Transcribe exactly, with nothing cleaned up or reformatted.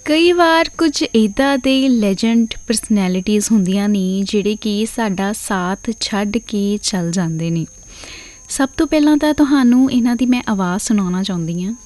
ਕਈ ਵਾਰ ਕੁਝ ਇੱਦਾਂ ਦੇ ਲੈਜੈਂਡ ਪਰਸਨੈਲਿਟੀਜ਼ ਹੁੰਦੀਆਂ ਨੇ ਜਿਹੜੇ ਕਿ ਸਾਡਾ ਸਾਥ ਛੱਡ ਕੇ ਚੱਲ ਜਾਂਦੇ ਨੇ। ਸਭ ਤੋਂ ਪਹਿਲਾਂ ਤਾਂ ਤੁਹਾਨੂੰ ਇਹਨਾਂ ਦੀ ਮੈਂ ਆਵਾਜ਼ ਸੁਣਾਉਣਾ ਚਾਹੁੰਦੀ ਹਾਂ।